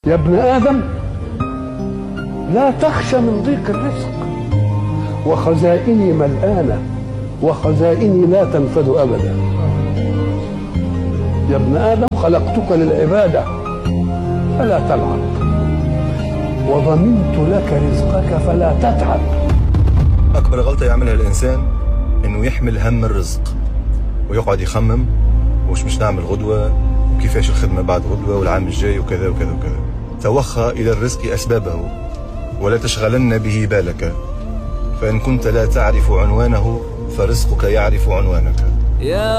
يا ابن آدم لا تخشى من ضيق الرزق، وخزائني ملآنة وخزائني لا تنفد أبدا. يا ابن آدم خلقتك للعبادة فلا تلعب، وضمنت لك رزقك فلا تتعب. أكبر غلطة يعملها الإنسان إنه يحمل هم الرزق ويقعد يخمم مش نعمل غدوة وكيفاش الخدمة بعد غدوة والعام الجاي وكذا وكذا وكذا. توخى إلى الرزق أسبابه ولا تشغلن به بالك، فإن كنت لا تعرف عنوانه فرزقك يعرف عنوانك.